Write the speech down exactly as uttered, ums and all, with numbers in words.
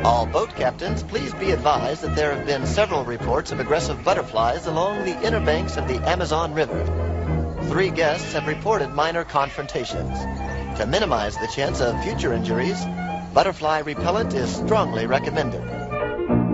All boat captains, please be advised that there have been several reports of aggressive butterflies along the inner banks of the Amazon River. Three guests have reported minor confrontations. To minimize the chance of future injuries, butterfly repellent is strongly recommended.